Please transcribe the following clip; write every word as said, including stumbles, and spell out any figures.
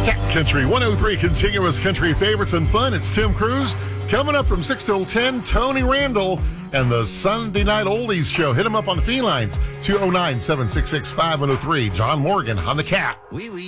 Cat Country one oh three continuous country favorites and fun. It's Tim Cruz. Coming up from six till ten, Tony Randall and the Sunday Night Oldies Show. Hit him up on the phone lines, two oh nine, seven six six, five oh three. John Morgan on the Cat. Oui, oui.